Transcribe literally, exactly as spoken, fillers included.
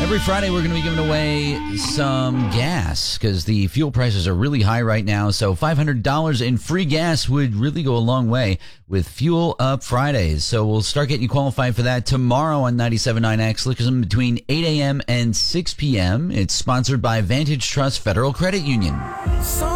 Every Friday, we're going to be giving away some gas because the fuel prices are really high right now. So five hundred dollars in free gas would really go a long way with Fuel Up Fridays. So we'll start getting you qualified for that tomorrow on ninety-seven point nine X. Listen between eight a.m. and six p.m. It's sponsored by Vantage Trust Federal Credit Union. So